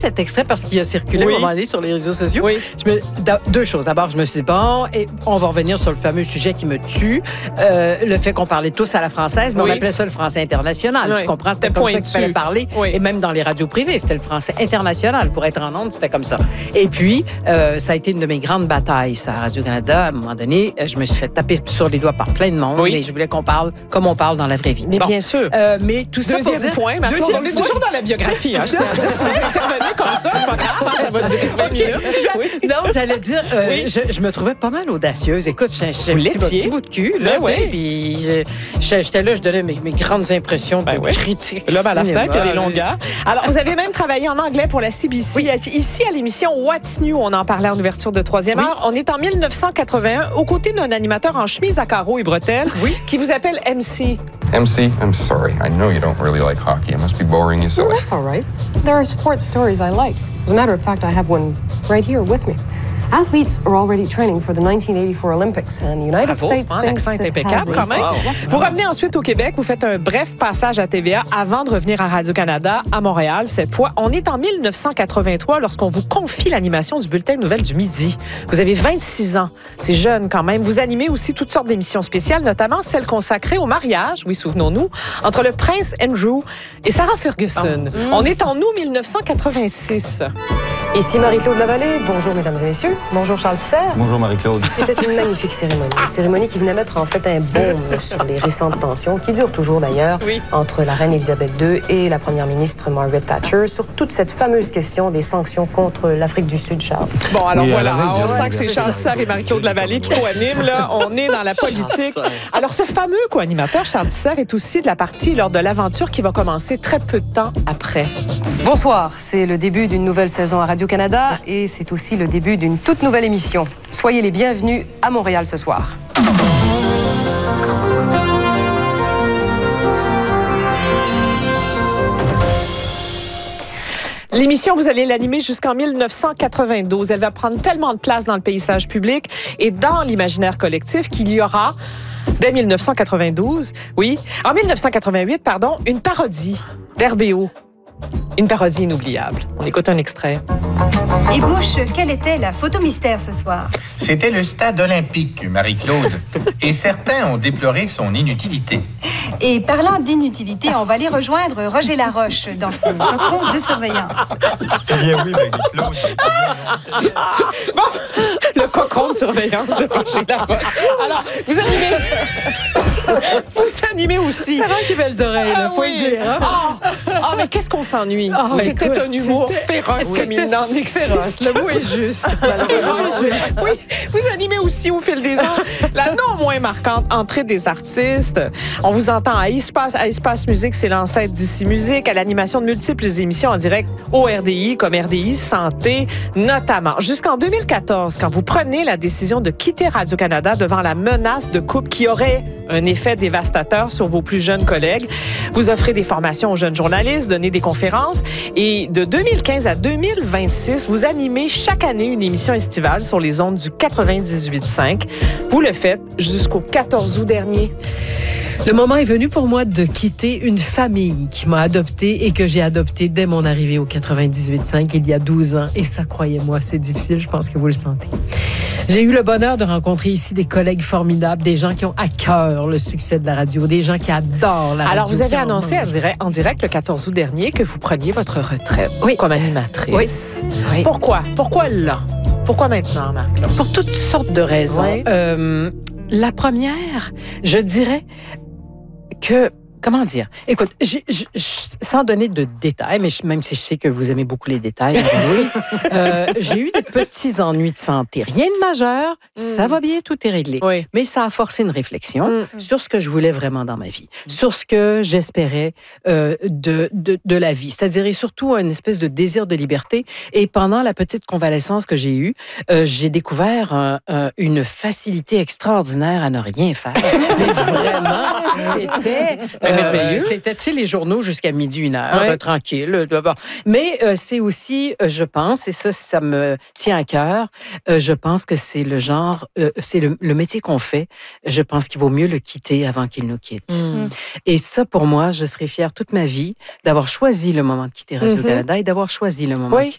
cet extrait parce qu'il a circulé à un moment donné sur les réseaux sociaux. Oui. Deux choses. D'abord, je me suis dit, bon, et on va revenir sur le fameux sujet qui me tue, le fait qu'on parlait tous à la française, mais on appelait ça le français international. Tu comprends? C'était comme ça qu'il fallait parler. Oui. Et même dans les radios privées, c'était le français international. Pour être en ondes, c'était comme ça. Et puis, ça a été une de mes grandes batailles, ça, à Radio-Canada. À un moment donné, je me suis fait taper sur les doigts par plein de monde, mais je voulais qu'on parle comme on parle dans la vraie vie. Mais bien sûr. Mais tout ça pour dire... point, Marc-Claude, on est toujours dans la biographie. Hein, je tiens à dire, si vous intervenez comme ça, c'est pas grave, ça va durer 20 minutes. Non, j'allais dire, je me trouvais pas mal audacieuse. Écoute, j'ai un petit bout de cul, là, puis j'étais là, je donnais mes grandes impressions de critique. L'homme à la fenêtre, il y a des longueurs. Alors, vous avez même travaillé en anglais pour la CBC. Oui. Ici, à l'émission What's New, on en parlait en ouverture de troisième heure. On est en 1981, aux côtés d'un animateur en chemise à carreaux et bretelles qui vous appelle MC. MC, I'm sorry. I know you don't really like hockey. It must be boring you so. Well, that's all right. There are sports stories I like. As a matter of fact, I have one right here with me. Athletes are already training for the 1984 Olympics and the United States thinks l'accent est impeccable quand même. Vous revenez ensuite au Québec, vous faites un bref passage à TVA avant de revenir à Radio-Canada à Montréal. Cette fois, on est en 1983 lorsqu'on vous confie l'animation du bulletin de nouvelles du midi. Vous avez 26 ans, c'est jeune quand même. Vous animez aussi toutes sortes d'émissions spéciales, notamment celle consacrée au mariage, oui, souvenons-nous, entre le prince Andrew et Sarah Ferguson. On est en août 1986. Ici Marie-Claude Lavallée. Bonjour, mesdames et messieurs. Bonjour, Charles Tisser. Bonjour, Marie-Claude. C'était une magnifique cérémonie. Une cérémonie qui venait mettre en fait un baume sur les récentes tensions, qui durent toujours d'ailleurs, entre la reine Élisabeth II et la première ministre Margaret Thatcher, sur toute cette fameuse question des sanctions contre l'Afrique du Sud, Charles. Bon, alors voilà, on sent que c'est Charles Tisser et Marie-Claude Lavallée qui co-animent. Là, on est dans la politique. Alors, ce fameux co-animateur, Charles Tisser, est aussi de la partie lors de l'aventure qui va commencer très peu de temps après. Bonsoir, c'est le début d'une nouvelle saison à Radio-Canada et c'est aussi le début d'une toute nouvelle émission. Soyez les bienvenus à Montréal ce soir. L'émission, vous allez l'animer jusqu'en 1992. Elle va prendre tellement de place dans le paysage public et dans l'imaginaire collectif qu'il y aura, dès 1992, en 1988, une parodie d'RBO. Une parodie inoubliable. On écoute un extrait. Et Bush, quelle était la photo mystère ce soir? C'était le stade olympique, Marie-Claude. Et certains ont déploré son inutilité. Et parlant d'inutilité, on va aller rejoindre Roger Laroche dans son cocon de surveillance. Bien oui, Marie-Claude. Bon, le cocon de surveillance de Roger Laroche. Alors, vous animez aussi. Parents qui belles oreilles, il faut le dire. Hein? Mais qu'est-ce qu'on s'ennuie? C'était un humour féroce comme il n'en existe. Le mot est juste, malheureusement. Oui, vous animez aussi au fil des ans la non moins marquante entrée des artistes. On vous entend à Espace Musique, c'est l'ancêtre d'Ici Musique, à l'animation de multiples émissions en direct au RDI, comme RDI Santé, notamment. Jusqu'en 2014, quand vous prenez la décision de quitter Radio-Canada devant la menace de coupe qui aurait un effet dévastateur sur vos plus jeunes collègues. Vous offrez des formations aux jeunes journalistes, donnez des conférences et de 2015 à 2026, vous animez chaque année une émission estivale sur les ondes du 98.5. Vous le faites jusqu'au 14 août dernier. Le moment est venu pour moi de quitter une famille qui m'a adoptée et que j'ai adoptée dès mon arrivée au 98.5 il y a 12 ans. Et ça, croyez-moi, c'est difficile, je pense que vous le sentez. J'ai eu le bonheur de rencontrer ici des collègues formidables, des gens qui ont à cœur le succès de la radio, des gens qui adorent la radio. Alors, vous avez annoncé en direct le 14 août dernier que vous preniez votre retraite comme animatrice. Oui. Pourquoi? Pourquoi là? Pourquoi maintenant, Marc? Pour toutes sortes de raisons. Oui. La première, je dirais que... Comment dire? Écoute, sans donner de détails, mais même si je sais que vous aimez beaucoup les détails, Louise, j'ai eu des petits ennuis de santé. Rien de majeur, ça va bien, tout est réglé. Oui. Mais ça a forcé une réflexion sur ce que je voulais vraiment dans ma vie, sur ce que j'espérais de la vie, c'est-à-dire et surtout une espèce de désir de liberté. Et pendant la petite convalescence que j'ai eue, j'ai découvert une facilité extraordinaire à ne rien faire. Mais vraiment, c'était... merveilleux. C'était, tu sais, les journaux jusqu'à midi, 1h, tranquille. Mais c'est aussi, je pense, et ça me tient à cœur, je pense que c'est le genre, c'est le métier qu'on fait, je pense qu'il vaut mieux le quitter avant qu'il nous quitte. Et ça, pour moi, je serais fière toute ma vie d'avoir choisi le moment de quitter Radio-Canada et d'avoir choisi le moment de quitter